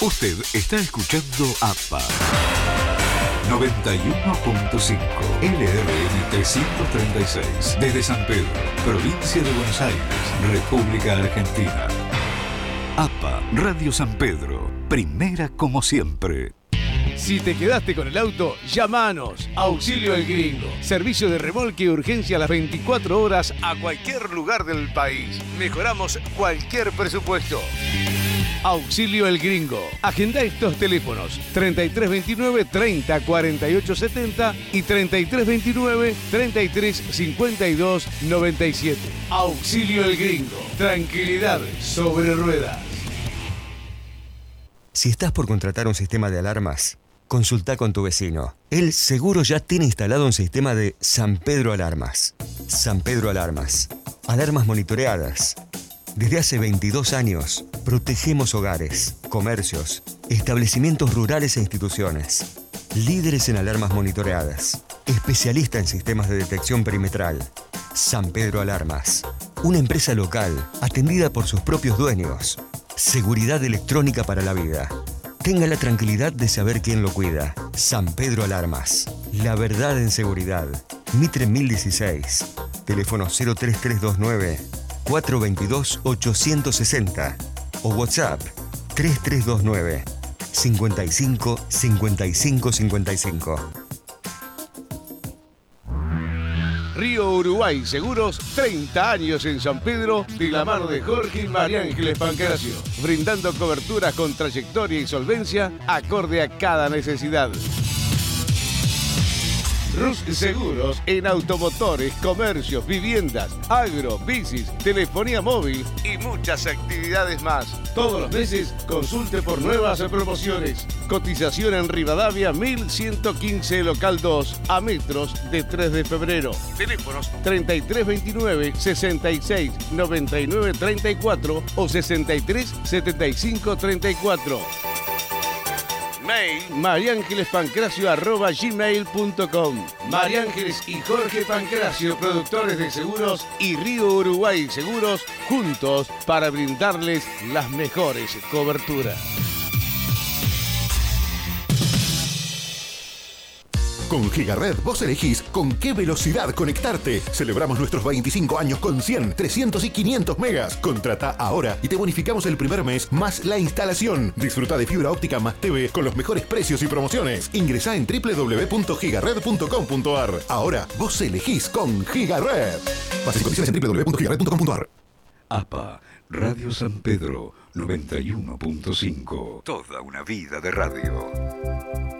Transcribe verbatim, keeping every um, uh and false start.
Usted está escuchando A P A noventa y uno punto cinco L R M trescientos treinta y seis desde San Pedro, provincia de Buenos Aires, República Argentina. A P A Radio San Pedro, primera como siempre. Si te quedaste con el auto, llamanos. Auxilio El Gringo. Servicio de remolque y urgencia a las veinticuatro horas a cualquier lugar del país. Mejoramos cualquier presupuesto. Auxilio El Gringo. Agenda estos teléfonos treinta y tres veintinueve treinta cuarenta y ocho setenta y treinta y tres veintinueve treinta y tres cincuenta y dos noventa y siete. Auxilio El Gringo. Tranquilidad sobre ruedas. Si estás por contratar un sistema de alarmas, consulta con tu vecino. Él seguro ya tiene instalado un sistema de San Pedro Alarmas. San Pedro Alarmas. Alarmas monitoreadas. Desde hace veintidós años, protegemos hogares, comercios, establecimientos rurales e instituciones. Líderes en alarmas monitoreadas. Especialista en sistemas de detección perimetral. San Pedro Alarmas. Una empresa local, atendida por sus propios dueños. Seguridad electrónica para la vida. Tenga la tranquilidad de saber quién lo cuida. San Pedro Alarmas. La verdad en seguridad. Mitre mil dieciséis. Teléfono cero tres tres dos nueve cuatro dos dos ocho seis cero o WhatsApp tres tres dos nueve cincuenta y cinco cincuenta y cinco cincuenta y cinco. Río Uruguay Seguros, treinta años en San Pedro, de la mano de Jorge y María Ángeles Pancracio, brindando coberturas con trayectoria y solvencia acorde a cada necesidad. Rus Seguros en automotores, comercios, viviendas, agro, bicis, telefonía móvil y muchas actividades más. Todos los meses consulte por nuevas promociones. Cotización en Rivadavia mil ciento quince local dos a metros de tres de febrero. Teléfonos treinta y tres veintinueve sesenta y seis noventa y nueve treinta y cuatro o sesenta y tres setenta y cinco treinta y cuatro. Mail mariangelespancracio arroba gmail punto com. María Ángeles y Jorge Pancracio, productores de seguros, y Río Uruguay Seguros, juntos para brindarles las mejores coberturas. Con Gigared vos elegís con qué velocidad conectarte. Celebramos nuestros veinticinco años con cien, trescientos y quinientos megas. Contrata ahora y te bonificamos el primer mes más la instalación. Disfruta de fibra óptica más T V con los mejores precios y promociones. Ingresá en doble u doble u doble u punto gigared punto com punto a r. Ahora vos elegís con Gigared. Bases y condiciones en doble u doble u doble u punto gigared punto com punto a r. A P A Radio San Pedro noventa y uno punto cinco. Toda una vida de radio.